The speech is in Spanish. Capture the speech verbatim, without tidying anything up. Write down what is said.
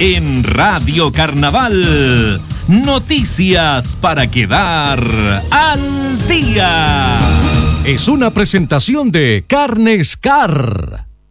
En Radio Carnaval, noticias para quedar al día. Es una presentación de Carnes Car.